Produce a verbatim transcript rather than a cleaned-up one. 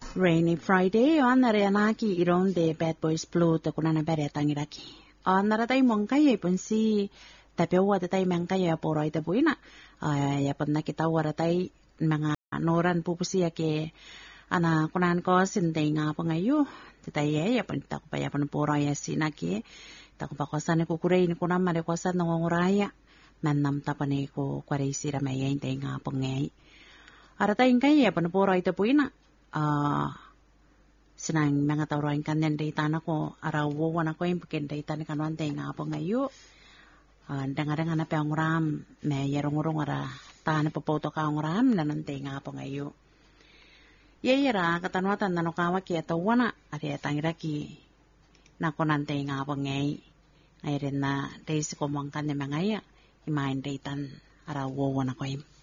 Rainy Friday on narianaki iron de Bad Boys Blue to kunana bere tangiraki. On naratay mongkaya ipunsi tapi wadatay mangkaya poroy ta buina. Ya pun nakita waratay mga noran pupusiya ke ana kunan ko sintay nga po ngayo. Titaye ya pun ta pa ya pun poroy sinaki. Ta ko pa kosan ko kuray ni kunam mare kosan ngonguraya. Manam tapane ko kwaray sira may intay nga po ngay. Aratay kaya pun poroy ta buina. Ah, uh, sinang mga tawroin kanyan data na ko arawo wana ko yung pagkin data ni kanuan tayo nga po ngayo. Uh, Dangarang hanap yung ram, may yarong-urong ara, tahan na papoto ka yung ram, nanantay nga po ngayo. Yayara, katanwatan na nukawa kaya tawana, at yatangiraki, na ko nantay nga po ngay. Ngayon na, dahil si kumang kanyan mga ya, imahin datan, arawo wana ko yung.